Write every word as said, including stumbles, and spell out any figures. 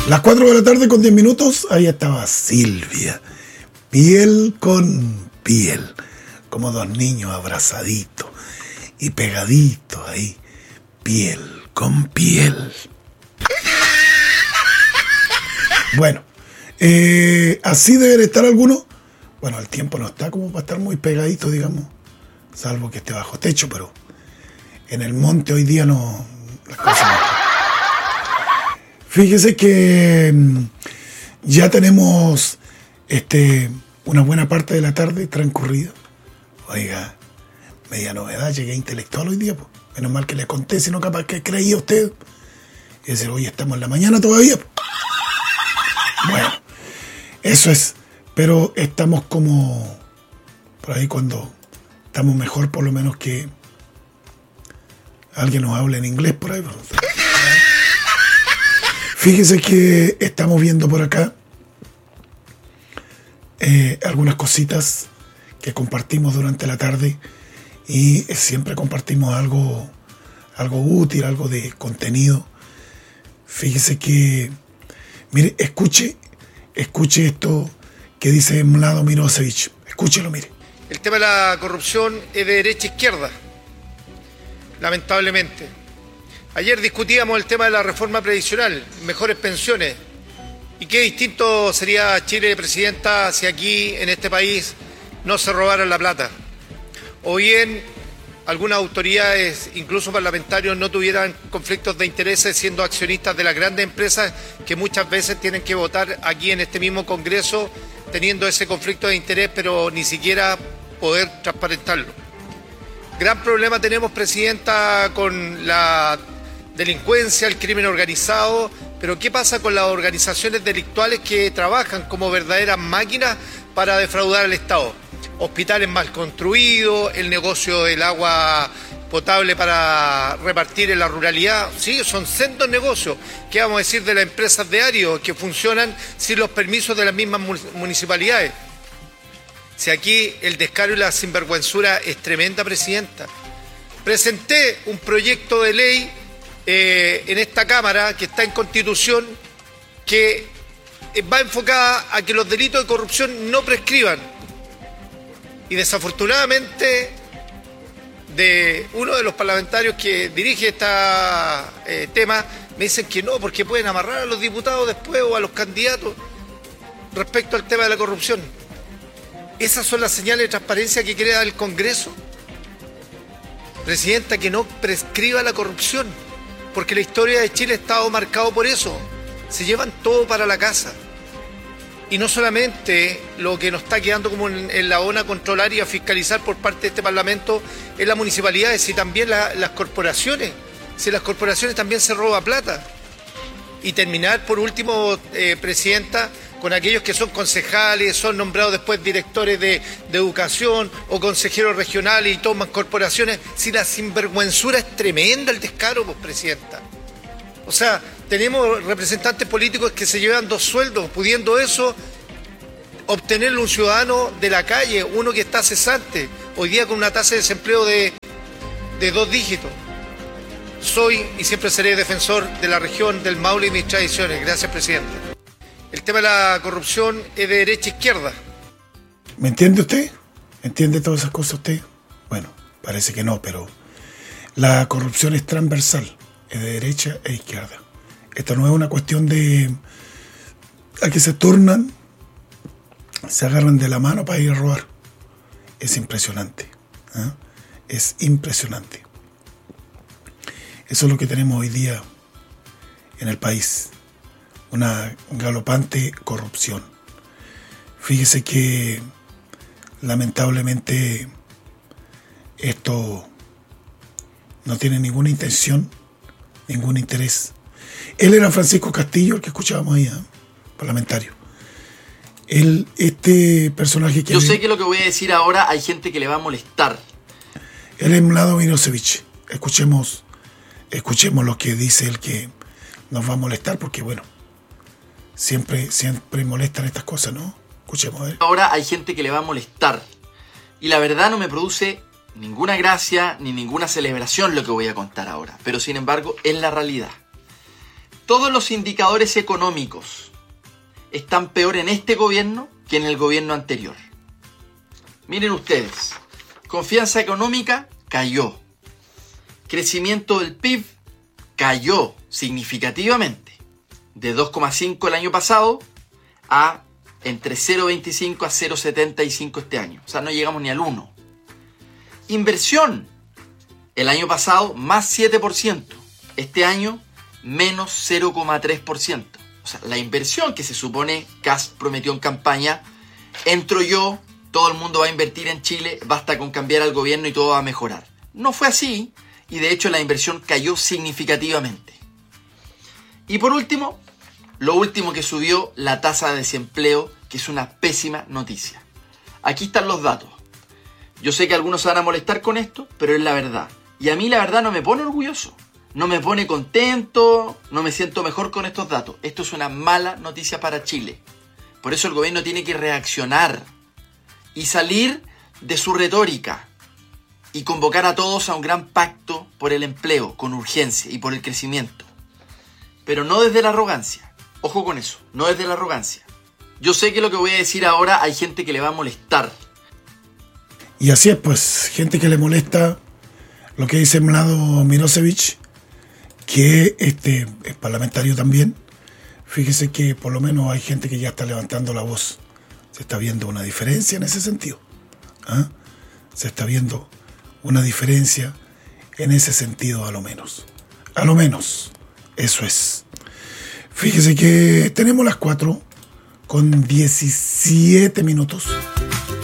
Las cuatro de la tarde con diez minutos, ahí estaba Silvia, piel con piel, como dos niños abrazaditos y pegaditos ahí, piel con piel. Bueno, eh, así deben estar algunos. Bueno, el tiempo no está como para estar muy pegadito, digamos, salvo que esté bajo techo, pero en el monte hoy día no, las cosas no. Fíjese que ya tenemos este, una buena parte de la tarde transcurrida. Oiga, media novedad, llegué intelectual hoy día, pues. Menos mal que le conté, si no capaz que creía usted. Y decir, oye, estamos en la mañana todavía. Pues. Bueno, eso es. Pero estamos como por ahí cuando estamos mejor, por lo menos que alguien nos hable en inglés por ahí. Pues. Fíjese que estamos viendo por acá eh, algunas cositas que compartimos durante la tarde y siempre compartimos algo, algo útil, algo de contenido. Fíjese que, mire, escuche, escuche esto que dice Mlado Mirosevic. Escúchelo, mire. El tema de la corrupción es de derecha a izquierda, lamentablemente. Ayer discutíamos el tema de la reforma previsional, mejores pensiones. ¿Y qué distinto sería Chile, presidenta, si aquí, en este país, no se robaran la plata? O bien, algunas autoridades, incluso parlamentarios, no tuvieran conflictos de intereses siendo accionistas de las grandes empresas que muchas veces tienen que votar aquí en este mismo Congreso, teniendo ese conflicto de interés, pero ni siquiera poder transparentarlo. Gran problema tenemos, presidenta, con la delincuencia, el crimen organizado, pero ¿qué pasa con las organizaciones delictuales que trabajan como verdaderas máquinas para defraudar al Estado? Hospitales mal construidos, el negocio del agua potable para repartir en la ruralidad, sí, son sendos negocios. ¿Qué vamos a decir de las empresas de árido que funcionan sin los permisos de las mismas municipalidades? Si aquí el descaro y la sinvergüenzura es tremenda, presidenta. Presenté un proyecto de ley Eh, en esta Cámara, que está en Constitución, que va enfocada a que los delitos de corrupción no prescriban. Y desafortunadamente, de uno de los parlamentarios que dirige este eh, tema, me dicen que no, porque pueden amarrar a los diputados después o a los candidatos respecto al tema de la corrupción. ¿Esas son las señales de transparencia que quiere dar el Congreso? Presidenta, que no prescriba la corrupción. Porque la historia de Chile ha estado marcado por eso. Se llevan todo para la casa. Y no solamente lo que nos está quedando como en, en la O N A controlar y a fiscalizar por parte de este Parlamento en las municipalidades, sino también la, las corporaciones. Si las corporaciones también se roba plata. Y terminar, por último, eh, presidenta, con aquellos que son concejales, son nombrados después directores de, de educación o consejeros regionales y toman corporaciones. Si la sinvergüenzura es tremenda, el descaro, pues, presidenta. O sea, tenemos representantes políticos que se llevan dos sueldos, pudiendo eso obtenerlo un ciudadano de la calle, uno que está cesante, hoy día con una tasa de desempleo de, de dos dígitos. Soy y siempre seré defensor de la región del Maule y mis tradiciones. Gracias, presidente. El tema de la corrupción es de derecha a izquierda. ¿Me entiende usted? ¿Entiende todas esas cosas usted? Bueno, parece que no, pero la corrupción es transversal, es de derecha e izquierda. Esto no es una cuestión de a que se turnan, se agarran de la mano para ir a robar. Es impresionante, ¿eh? Es impresionante. Eso es lo que tenemos hoy día en el país. Una galopante corrupción. Fíjese que lamentablemente esto no tiene ninguna intención, ningún interés. Él era Francisco Castillo, el que escuchábamos ahí, ¿eh? Parlamentario. Él, este personaje que... Yo sé que lo que voy a decir ahora hay gente que le va a molestar. Él es Mlado Mirosevic. Escuchemos, escuchemos lo que dice él, que nos va a molestar, porque bueno, Siempre, siempre molestan estas cosas, ¿no? Escuchemos, a ver. Ahora hay gente que le va a molestar. Y la verdad no me produce ninguna gracia ni ninguna celebración lo que voy a contar ahora. Pero sin embargo, es la realidad. todos los indicadores económicos están peor en este gobierno que en el gobierno anterior. Miren ustedes, confianza económica cayó, crecimiento del P I B cayó significativamente, de dos coma cinco el año pasado a entre cero coma veinticinco a cero coma setenta y cinco este año. O sea, no llegamos ni al uno. Inversión, el año pasado más siete por ciento, este año menos cero coma tres por ciento. O sea, la inversión que se supone Kast prometió en campaña, entro yo, todo el mundo va a invertir en Chile, basta con cambiar al gobierno y todo va a mejorar. No fue así, y de hecho la inversión cayó significativamente. Y por último, lo último que subió, la tasa de desempleo, que es una pésima noticia. Aquí están los datos. Yo sé que algunos se van a molestar con esto, pero es la verdad. Y a mí la verdad no me pone orgulloso, no me pone contento, no me siento mejor con estos datos. Esto es una mala noticia para Chile. Por eso el gobierno tiene que reaccionar y salir de su retórica y convocar a todos a un gran pacto por el empleo, con urgencia y por el crecimiento. Pero no desde la arrogancia. Ojo con eso, no desde la arrogancia. Yo sé que lo que voy a decir ahora hay gente que le va a molestar. Y así es, pues, gente que le molesta lo que dice Mlado Mirosevic, que este es parlamentario también. Fíjese que por lo menos hay gente que ya está levantando la voz. Se está viendo una diferencia en ese sentido. ¿Ah? Se está viendo una diferencia en ese sentido, a lo menos. A lo menos, eso es. Fíjese que tenemos las cuatro con diecisiete minutos.